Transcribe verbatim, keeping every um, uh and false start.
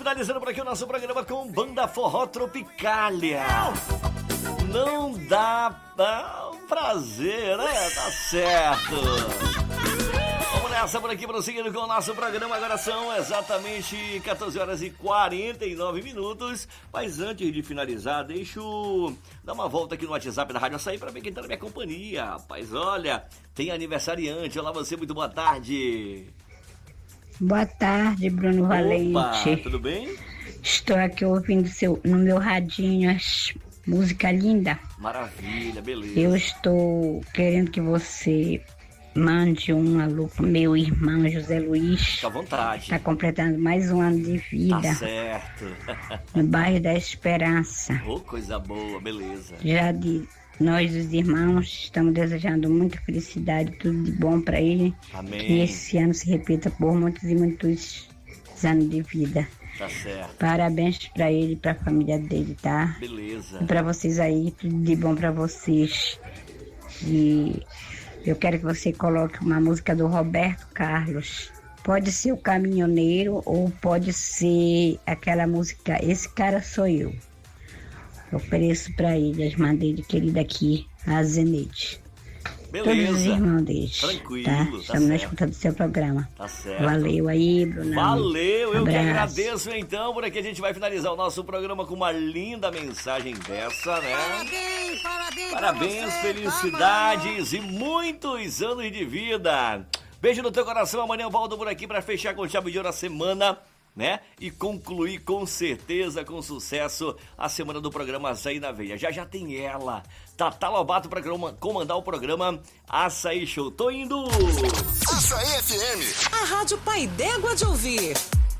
finalizando por aqui o nosso programa com Banda Forró Tropicália. Não dá, dá um prazer, né? Tá certo. Vamos nessa por aqui, prosseguindo com o nosso programa. Agora são exatamente quatorze horas e quarenta e nove minutos. Mas antes de finalizar, deixa eu dar uma volta aqui no WhatsApp da Rádio Açaí para ver quem tá na minha companhia. Rapaz, olha, tem aniversariante. Olá, você, muito boa tarde. Boa tarde, Bruno Opa, Valente. Tudo bem? Estou aqui ouvindo seu, no meu radinho as músicas lindas. Maravilha, beleza. Eu estou querendo que você mande um alô pro meu irmão José Luiz. Fica à vontade. Está completando mais um ano de vida. Tá certo. No bairro da Esperança. Oh, coisa boa, beleza. Já de nós, os irmãos, estamos desejando muita felicidade, tudo de bom para ele. Amém. Que esse ano se repita por muitos e muitos anos de vida. Tá certo. Parabéns para ele e para a família dele, tá? Beleza. E para vocês aí, tudo de bom para vocês. E eu quero que você coloque uma música do Roberto Carlos. Pode ser o Caminhoneiro ou pode ser aquela música Esse Cara Sou Eu. Eu ofereço para ele, as irmãs dele, querida aqui, a Zenete. Beleza. Todos os irmãos deles. Tranquilo, tá? tá Estamos na certo. escuta do seu programa. Tá certo. Valeu aí, Bruno. Valeu, eu que Abraço. agradeço então. Por aqui a gente vai finalizar o nosso programa com uma linda mensagem dessa, né? Parabéns, parabéns, Parabéns, você, felicidades e muitos anos de vida. Beijo no teu coração. Amanhã eu volto por aqui para fechar com chave de ouro a semana, né? E concluir com certeza, com sucesso, a semana do programa Açaí na Veia. Já já tem ela, Tatá Lobato, para comandar o programa Açaí Show. Tô indo! Açaí F M. A Rádio Pai d'Égua de Ouvir.